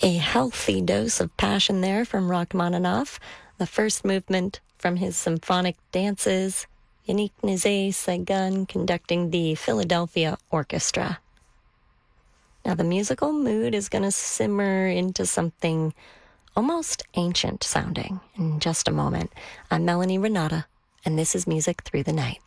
A healthy dose of passion there from Rachmaninoff. The first movement from his symphonic dances, Yannick Nézet-Séguin conducting the Philadelphia Orchestra. Now the musical mood is going to simmer into something almost ancient sounding in just a moment. I'm Melanie Renata, and this is Music Through the Night.